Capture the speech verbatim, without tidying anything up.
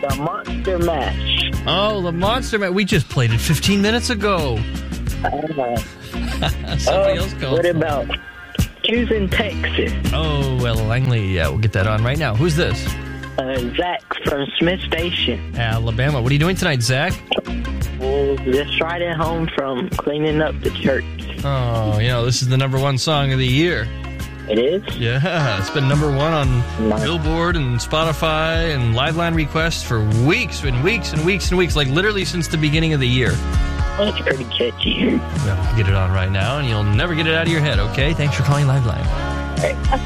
The Monster Mash. Oh, the Monster Mash. We just played it fifteen minutes ago. Uh, Somebody uh, else called. What about Houston, Texas? Oh, well, Langley. Yeah, we'll get that on right now. Who's this? Uh, Zach from Smith Station. Alabama. What are you doing tonight, Zach? Well, just right at home from cleaning up the church. Oh, you know, this is the number one song of the year. It is? Yeah, it's been number one on Nice. Billboard and Spotify and Liveline requests for weeks and weeks and weeks and weeks, like literally since the beginning of the year. Well, it's pretty catchy. Well, get it on right now, and you'll never get it out of your head, okay? Thanks for calling Liveline. Hey.